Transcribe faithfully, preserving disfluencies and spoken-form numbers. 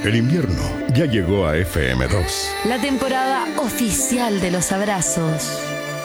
El invierno ya llegó a F M dos. La temporada oficial de los abrazos.